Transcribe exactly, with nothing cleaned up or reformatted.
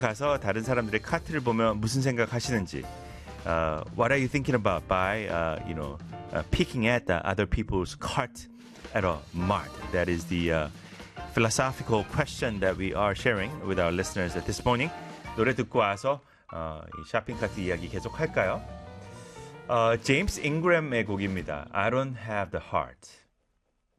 가서 다른 사람들의 카트를 보면 무슨 생각하시는지, uh, what are you thinking about by, uh, you know, uh, picking at the other people's cart at a mart? That is the uh, philosophical question that we are sharing with our listeners this morning. 노래 듣고 와서 어, 이 쇼핑 카트 이야기 계속 할까요? 어, 제임스 잉그램의 곡입니다. I don't have the heart.